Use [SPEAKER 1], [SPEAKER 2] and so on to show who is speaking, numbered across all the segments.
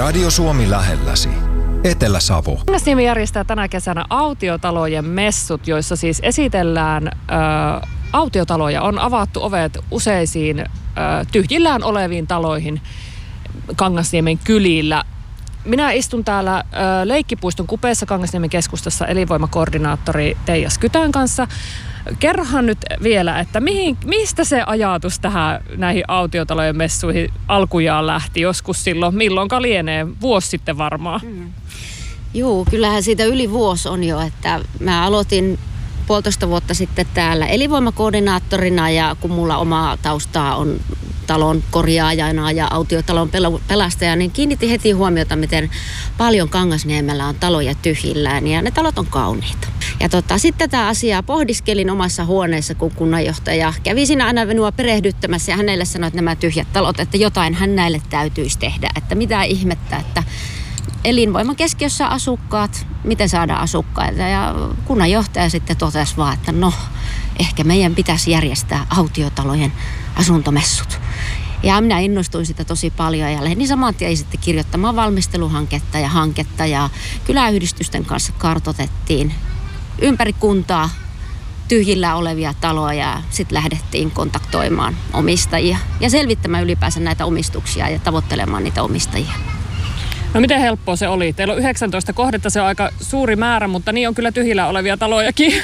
[SPEAKER 1] Radio Suomi lähelläsi. Etelä-Savo.
[SPEAKER 2] Kangasniemi järjestää tänä kesänä autiotalojen messut, joissa siis esitellään autiotaloja. On avattu ovet useisiin tyhjillään oleviin taloihin Kangasniemen kylillä. Minä istun täällä Leikkipuiston kupeessa Kangasniemen keskustassa elinvoimakoordinaattori Teija Skytän kanssa. Kerrohan nyt vielä, että mistä se ajatus näihin autiotalojen messuihin alkujaan lähti joskus silloin, milloinka lienee, vuosi sitten varmaan?
[SPEAKER 3] Joo, kyllähän siitä yli vuosi on jo, että mä aloitin 1,5 vuotta sitten täällä elinvoimakoordinaattorina ja kun mulla omaa taustaa on talon korjaajana ja autiotalon pelastaja, niin kiinnitin heti huomiota, miten paljon Kangasniemellä on taloja tyhjillään ja ne talot on kauniita. Ja sitten tätä asiaa pohdiskelin omassa huoneessa, kun kunnanjohtaja kävi siinä aina minua perehdyttämässä ja hänelle sanoi, että nämä tyhjät talot, että jotain hän näille täytyisi tehdä, että mitä ihmettä, että elinvoiman keskiössä asukkaat, miten saadaan asukkaita. Ja kunnanjohtaja sitten totesi vaan, että ehkä meidän pitäisi järjestää autiotalojen asuntomessut. Ja minä innostuin sitä tosi paljon ja lähdin saman tien sitten kirjoittamaan valmisteluhanketta ja kyläyhdistysten kanssa kartoitettiin ympäri kuntaa tyhjillä olevia taloja ja sitten lähdettiin kontaktoimaan omistajia ja selvittämään ylipäänsä näitä omistuksia ja tavoittelemaan niitä omistajia.
[SPEAKER 2] No miten helppoa se oli? Teillä on 19 kohdetta, se on aika suuri määrä, mutta niin on kyllä tyhjillä olevia talojakin.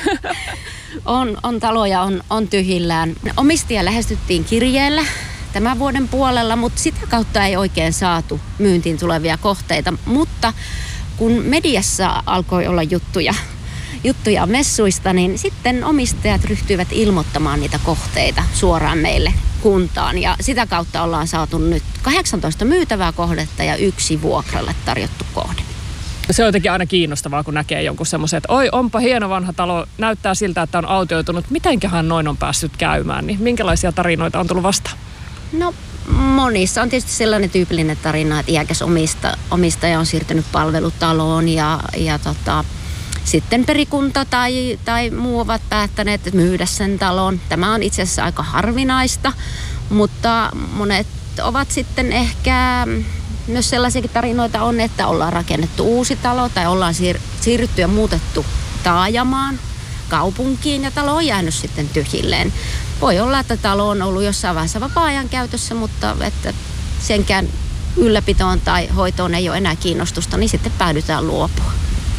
[SPEAKER 3] On taloja, on tyhjillään. Omistajia lähestyttiin kirjeellä tämän vuoden puolella, mutta sitä kautta ei oikein saatu myyntiin tulevia kohteita. Mutta kun mediassa alkoi olla juttuja messuista, niin sitten omistajat ryhtyivät ilmoittamaan niitä kohteita suoraan meille kuntaan. Ja sitä kautta ollaan saatu nyt 18 myytävää kohdetta ja 1 vuokralle tarjottu kohde.
[SPEAKER 2] Se on jotenkin aina kiinnostavaa, kun näkee jonkun semmoisen, että oi, onpa hieno vanha talo, näyttää siltä, että on autioitunut. Mitenköhän noin on päässyt käymään? Niin minkälaisia tarinoita on tullut vastaan? No monissa on tietysti sellainen tyypillinen tarina, että iäkäs omistaja on siirtynyt palvelutaloon ja sitten perikunta tai muu ovat päättäneet myydä sen talon. Tämä on itse asiassa aika harvinaista, mutta monet ovat sitten ehkä myös sellaisiakin tarinoita on, että ollaan rakennettu uusi talo tai ollaan siirrytty ja muutettu taajamaan, kaupunkiin ja talo on jäänyt sitten tyhjilleen. Voi olla, että talo on ollut jossain vaiheessa vapaa-ajan käytössä, mutta että senkään ylläpitoon tai hoitoon ei ole enää kiinnostusta, niin sitten päädytään luopua.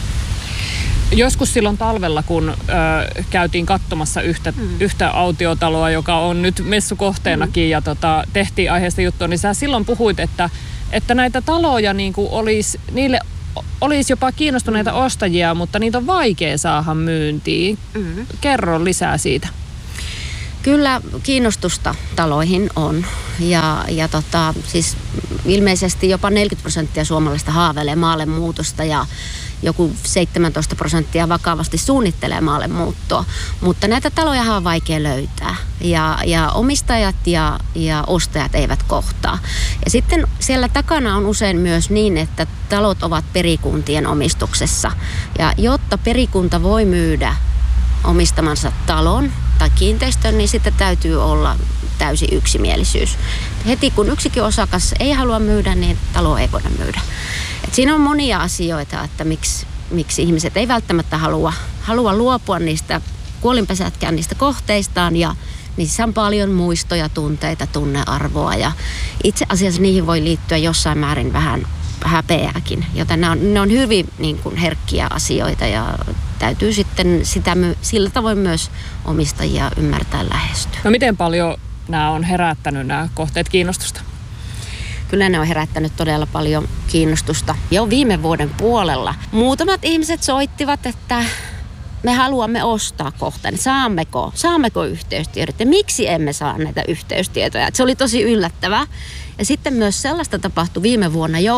[SPEAKER 2] Joskus silloin talvella, kun käytiin katsomassa yhtä autiotaloa, joka on nyt messukohteenakin ja tehtiin aiheesta juttua, niin sä silloin puhuit, että näitä taloja niin kuin niille olisi jopa kiinnostuneita ostajia, mutta niitä on vaikea saada myyntiin. Kerro lisää siitä.
[SPEAKER 3] Kyllä kiinnostusta taloihin on ja siis ilmeisesti jopa 40% suomalaisista haaveilee maalle muutosta ja joku 17% vakavasti suunnittelee maalle muuttoa, mutta näitä taloja on vaikea löytää ja omistajat ja ostajat eivät kohtaa. Ja sitten siellä takana on usein myös niin, että talot ovat perikuntien omistuksessa ja jotta perikunta voi myydä omistamansa talon tai kiinteistön, niin sitten täytyy olla täysi yksimielisyys. Heti kun yksikin osakas ei halua myydä, niin talo ei voida myydä. Et siinä on monia asioita, että miksi ihmiset ei välttämättä halua luopua niistä kuolinpesätkään niistä kohteistaan ja niissä on paljon muistoja, tunteita, tunnearvoa ja itse asiassa niihin voi liittyä jossain määrin vähän häpeääkin, joten ne on hyvin niin kuin herkkiä asioita ja täytyy sitten sillä tavoin myös omistajia ymmärtää lähestyä.
[SPEAKER 2] No miten paljon nämä on herättänyt nämä kohteet kiinnostusta?
[SPEAKER 3] Kyllä ne on herättänyt todella paljon kiinnostusta. Jo viime vuoden puolella muutamat ihmiset soittivat, että me haluamme ostaa kohteen. Saammeko yhteystiedot ja miksi emme saa näitä yhteystietoja? Se oli tosi yllättävää. Ja sitten myös sellaista tapahtui viime vuonna jo,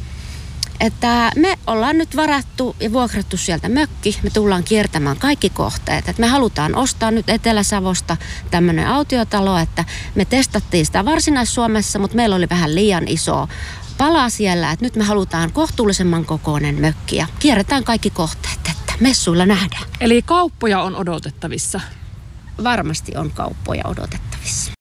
[SPEAKER 3] että me ollaan nyt varattu ja vuokrattu sieltä mökki. Me tullaan kiertämään kaikki kohteet. Että me halutaan ostaa nyt Etelä-Savosta tämmöinen autiotalo, että me testattiin sitä Varsinais-Suomessa, mutta meillä oli vähän liian iso pala siellä, että nyt me halutaan kohtuullisemman kokoinen mökki ja kierretään kaikki kohteet, että messuilla nähdään.
[SPEAKER 2] Eli kauppoja on odotettavissa?
[SPEAKER 3] Varmasti on kauppoja odotettavissa.